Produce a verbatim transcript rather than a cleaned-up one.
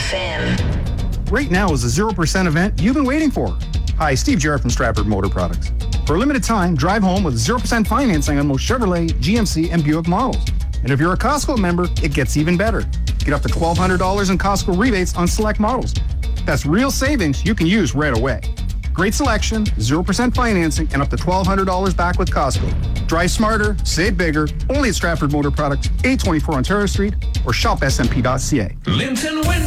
F M. Right now is the zero percent event you've been waiting for. Hi, Steve Jarrett from Stratford Motor Products. For a limited time, drive home with zero percent financing on most Chevrolet, G M C, and Buick models. And if you're a Costco member, it gets even better. Get up to twelve hundred dollars in Costco rebates on select models. That's real savings you can use right away. Great selection, zero percent financing, and up to twelve hundred dollars back with Costco. Drive smarter, save bigger, only at Stratford Motor Products, eight twenty-four Ontario Street, or shop s m p dot c a. Linton Wind.